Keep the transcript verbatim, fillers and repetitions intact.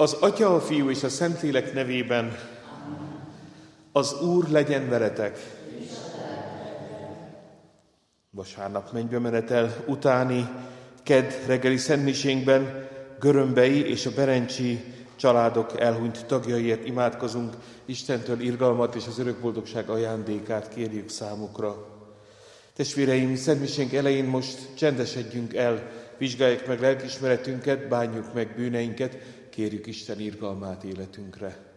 Az Atya, a Fiú és a Szentlélek nevében. Az Úr legyen veletek. Vasárnap mennybe menetel utáni kedd reggeli szentmisénkben Görömbei és a Berencsi családok elhunyt tagjaiért imádkozunk. Istentől irgalmat és az örök boldogság ajándékát kérjük számukra. Testvéreim, szentmisénk elején most csendesedjünk el, vizsgáljuk meg lelkiismeretünket, bánjuk meg bűneinket, kérjük Isten irgalmát életünkre.